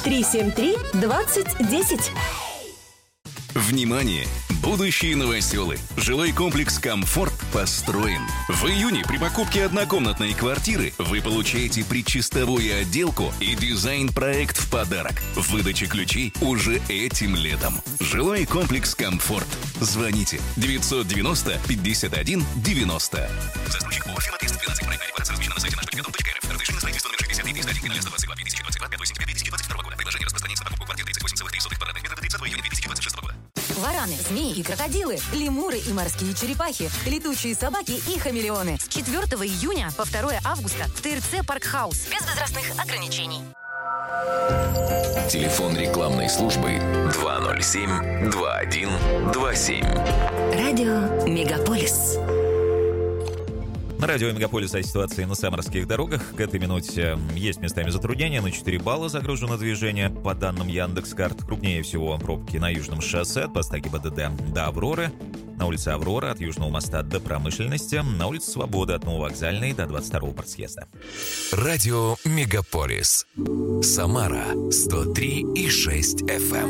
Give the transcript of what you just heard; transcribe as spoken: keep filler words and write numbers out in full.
три семь три двадцать десять. Внимание! Будущие новоселы. Жилой комплекс «Комфорт» построен. В июне при покупке однокомнатной квартиры вы получаете предчистовую отделку и дизайн-проект в подарок. Выдача ключей уже этим летом. Жилой комплекс «Комфорт». Звоните девятьсот девяносто пятьдесят один девяносто. Застройщик ООО «Фирма Тест двенадцать». Проектная декларация размещена на сайте наш точка дом точка эр эф. Разрешено строительство номер шестьдесят три триста один сто двадцать два две тысячи двадцать два пятого сентября две тысячи двадцать второго года. Предложение распространяется на покупку квартир тридцать восемь целых три сотых квадратных метров до тридцатого июня две тысячи двадцать шестого года. Вараны, змеи и крокодилы, лемуры и морские черепахи, летучие собаки и хамелеоны. С четвёртого июня по второе августа в ТРЦ «Паркхаус». Без возрастных ограничений. Телефон рекламной службы два ноль семь два один два семь. Радио «Мегаполис». На радио «Мегаполис» о ситуации на самарских дорогах. К этой минуте есть местами затруднения. На четыре балла загружено движение. По данным Яндекс.Карт, крупнее всего пробки на Южном шоссе от поста ГИБДД до Авроры. На улице Аврора от Южного моста до Промышленности. На улице Свободы от Нововокзальной до двадцать второго партсъезда. Радио «Мегаполис». Самара сто три и шесть эф эм.